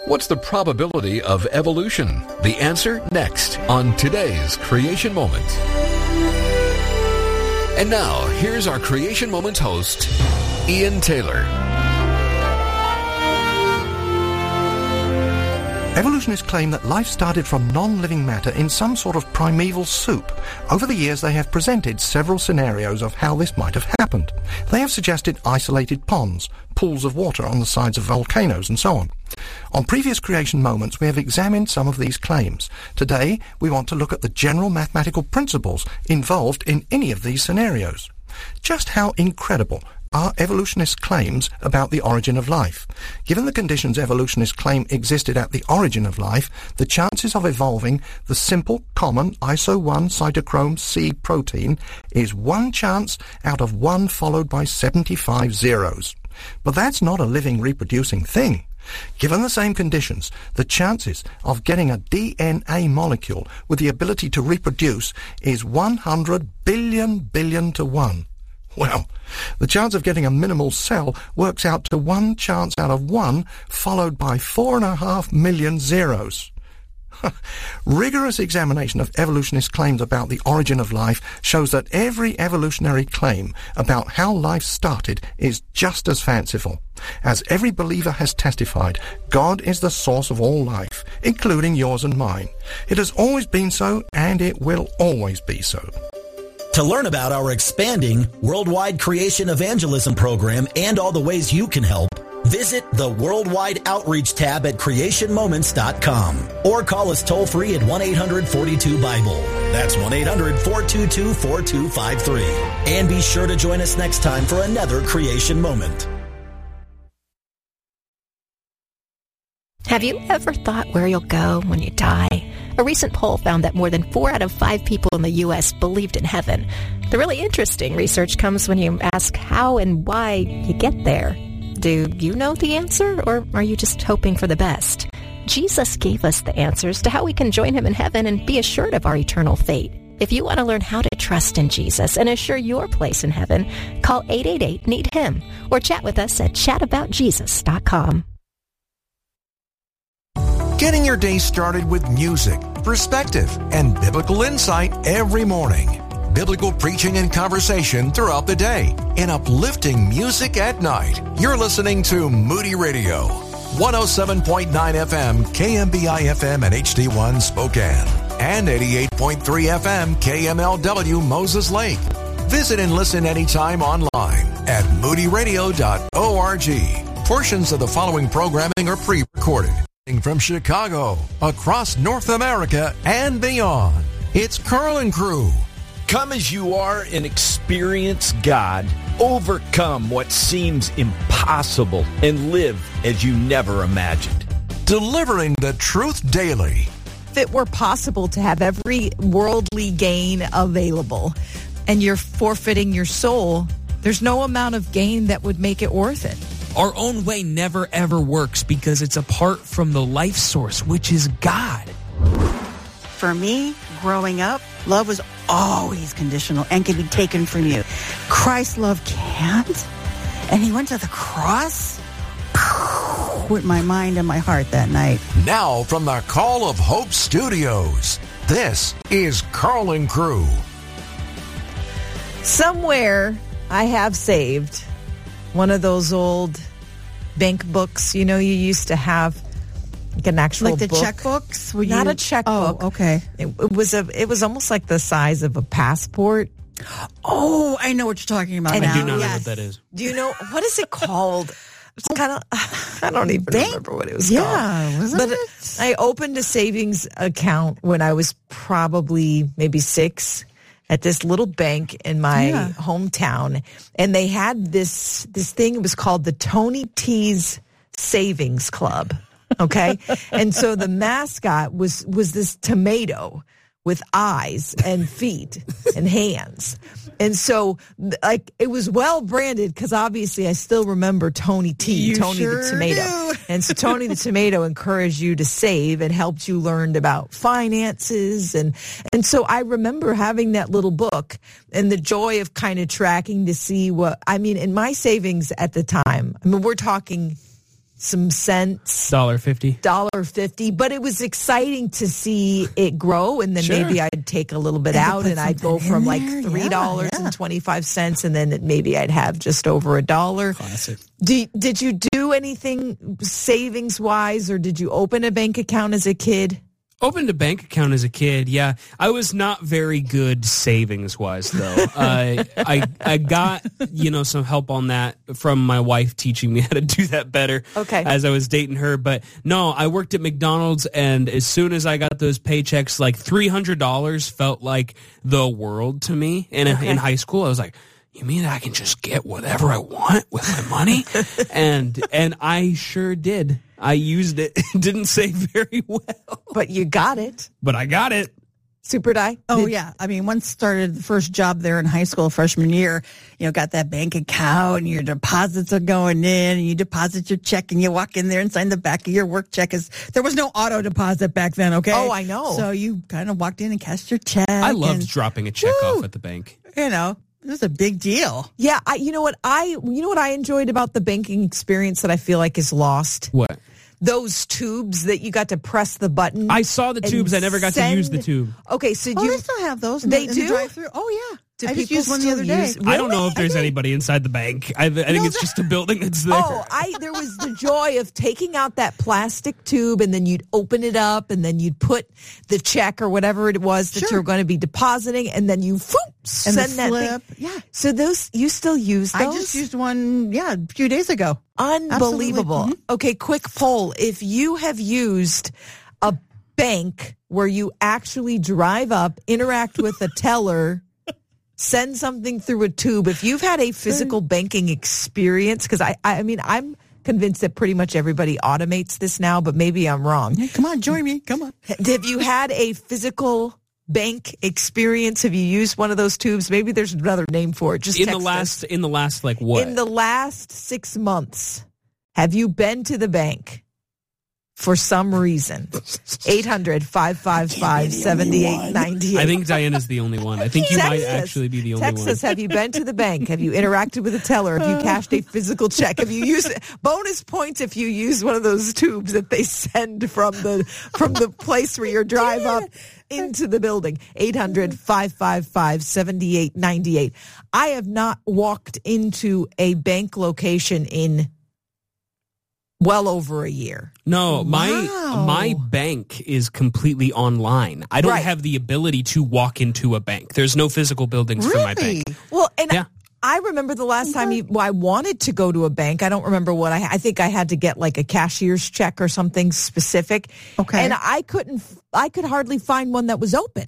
What's the probability of evolution? The answer next on today's Creation Moment. And now, here's our Creation Moment host, Ian Taylor. Evolutionists claim that life started from non-living matter in some sort of primeval soup. Over the years, they have presented several scenarios of how this might have happened. They have suggested isolated ponds, pools of water on the sides of volcanoes, and so on. On previous Creation Moments, we have examined some of these claims. Today, we want to look at the general mathematical principles involved in any of these scenarios. Just how incredible are evolutionists' claims about the origin of life? Given the conditions evolutionists claim existed at the origin of life, the chances of evolving the simple, common iso-1 cytochrome C protein is 1 chance out of 1 followed by 75 zeros. But that's not a living, reproducing thing. Given the same conditions, the chances of getting a DNA molecule with the ability to reproduce is 100 billion to 1. Well, the chance of getting a minimal cell works out to 1 chance out of 1, followed by 4.5 million zeros. Rigorous examination of evolutionist claims about the origin of life shows that every evolutionary claim about how life started is just as fanciful. As every believer has testified, God is the source of all life, including yours and mine. It has always been so, and it will always be so. To learn about our expanding worldwide creation evangelism program and all the ways you can help, visit the Worldwide Outreach tab at creationmoments.com or call us toll-free at 1-800-42-BIBLE. That's 1-800-422-4253. And be sure to join us next time for another Creation Moment. Have you ever thought where you'll go when you die? A recent poll found that more than 4 out of 5 people in the U.S. believed in heaven. The really interesting research comes when you ask how and why you get there. Do you know the answer, or are you just hoping for the best? Jesus gave us the answers to how we can join him in heaven and be assured of our eternal fate. If you want to learn how to trust in Jesus and assure your place in heaven, call 888-NEED-HIM or chat with us at chataboutjesus.com. Getting your day started with music, perspective, and biblical insight every morning. Biblical preaching and conversation throughout the day, and uplifting music at night. You're listening to Moody Radio, 107.9 FM, KMBI-FM and HD1 Spokane, and 88.3 FM, KMLW Moses Lake. Visit and listen anytime online at moodyradio.org. Portions of the following programming are pre-recorded. From Chicago, across North America, and beyond, it's Carl and Crew. Come as you are and experience God. Overcome what seems impossible and live as you never imagined. Delivering the truth daily. If it were possible to have every worldly gain available and you're forfeiting your soul, there's no amount of gain that would make it worth it. Our own way never, ever works because it's apart from the life source, which is God. For me, growing up, love was always conditional and can be taken from you. Christ's love can't. And he went to the cross with my mind and my heart that night. Now from the Call of Hope Studios, this is Carl and Crew. Somewhere I have saved one of those old bank books, you used to have like an actual like the book. checkbooks? Not a checkbook. Oh, okay. It was almost like the size of a passport. Oh, I know what you're talking about. I now. do not know what that is. Do you know what is it called? It's kind of I don't even remember what it was called. Yeah, wasn't it? I opened a savings account when I was probably maybe 6 at this little bank in my hometown, and they had this thing. It was called the Tony T's Savings Club. Okay, and so the mascot was this tomato with eyes and feet and hands. And so, like, it was well branded because obviously I still remember Tony T, Tony the Tomato. Do. And so Tony the Tomato encouraged you to save and helped you learn about finances. And so I remember having that little book and the joy of kind of tracking to see in my savings at the time, we're talking some cents. $1.50. But it was exciting to see it grow, and then maybe I'd take a little bit out, and I'd go from like $3.25, and then maybe I'd have just over $1. Classic. Did you do anything savings-wise, or did you open a bank account as a kid? Opened a bank account as a kid, yeah. I was not very good savings-wise, though. I got, some help on that from my wife teaching me how to do that better as I was dating her. But no, I worked at McDonald's, and as soon as I got those paychecks, like $300 felt like the world to me. And in high school, I was like, you mean I can just get whatever I want with my money? and I sure did. I used it. Didn't save very well. But you got it. But I got it. Super Di? Oh, yeah. I mean, once started the first job there in high school, freshman year, got that bank account and your deposits are going in and you deposit your check and you walk in there and sign the back of your work check. There was no auto deposit back then, okay? Oh, I know. So you kind of walked in and cashed your check. I loved dropping a check off at the bank. It was a big deal. Yeah, you know what I enjoyed about the banking experience that I feel like is lost? What? Those tubes that you got to press the button. I saw the tubes. I never got to use the tube. Okay, so they still have those. They in do? the drive-through. Oh yeah. I just used one the other day. Really? I don't know if there's anybody inside the bank. I think it's just a building that's there. There was the joy of taking out that plastic tube, and then you'd open it up, and then you'd put the check or whatever it was that you're going to be depositing, and then you send that slip. thing. Yeah. So those, you still use those? I just used one, a few days ago. Unbelievable. Mm-hmm. Okay, quick poll. If you have used a bank where you actually drive up, interact with a teller, send something through a tube, if you've had a physical banking experience, because I mean, I'm convinced that pretty much everybody automates this now, but maybe I'm wrong. Hey, come on, join me. Come on. Have you had a physical bank experience? Have you used one of those tubes? Maybe there's another name for it. Just in the last like what? In the last 6 months, have you been to the bank for some reason? 800-555-7898. I think Diana's the only one. I think you might actually be the only one. Text us. Have you been to the bank? Have you interacted with a teller? Have you cashed a physical check? Have you used bonus points if you use one of those tubes that they send from the place where you drive up into the building? 800-555-7898. I have not walked into a bank location in well over a year. No, my bank is completely online. I don't have the ability to walk into a bank. There's no physical buildings for my bank. Well, and I remember the last time I wanted to go to a bank. I don't remember what I think I had to get like a cashier's check or something specific. Okay. And I could hardly find one that was open.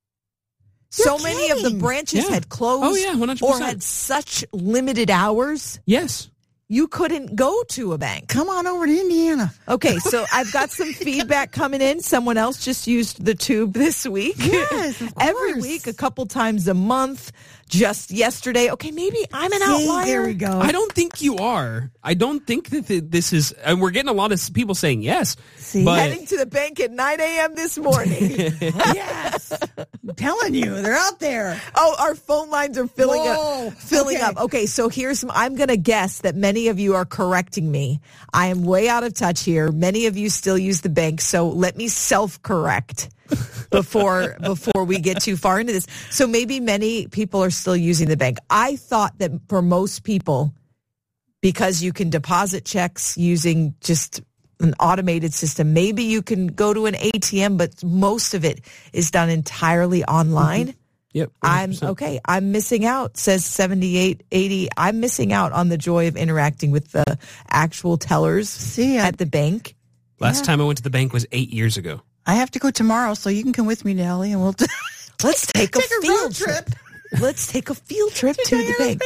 So many of the branches had closed. Oh, yeah, 100%. Or had such limited hours. Yes. You couldn't go to a bank. Come on over to Indiana. Okay, so I've got some feedback coming in. Someone else just used the tube this week. Yes, of course. Every week, a couple times a month. Just yesterday. Okay, maybe I'm an outlier. There we go. I don't think you are. I don't think that this is, and we're getting a lot of people saying yes. But heading to the bank at 9 a.m. this morning. Yes. I'm telling you, they're out there. Oh, our phone lines are filling up. Okay, so I'm going to guess that many of you are correcting me. I am way out of touch here. Many of you still use the bank, so let me self-correct before we get too far into this. So maybe many people are still using the bank. I thought that for most people, because you can deposit checks using just an automated system, maybe you can go to an ATM, but most of it is done entirely online. Mm-hmm. Yep. 100%. I'm missing out, says 7880. I'm missing out on the joy of interacting with the actual tellers at the bank. Last time I went to the bank was 8 years ago. I have to go tomorrow, so you can come with me, Nellie, and we'll let's take a field trip. Let's take a field trip to the bank.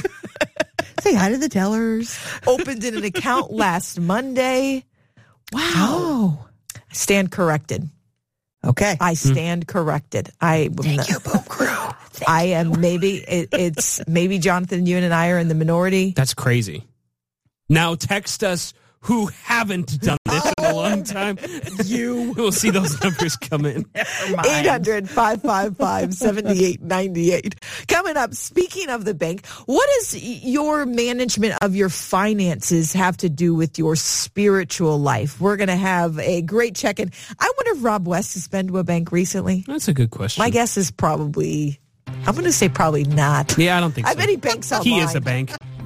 Say hi to the tellers. Opened an account last Monday. Wow. I stand corrected. Okay. I stand corrected. Thank you, Boom Crew. I am maybe Jonathan, you and I are in the minority. That's crazy. Now text us who haven't done this in a long time, you will see those numbers come in. 800-555-7898. Coming up, speaking of the bank, what does your management of your finances have to do with your spiritual life? We're going to have a great check-in. I wonder if Rob West has been to a bank recently. That's a good question. My guess is probably, I'm going to say probably not. Yeah, I don't think so. I bet he banks online. He is a bank.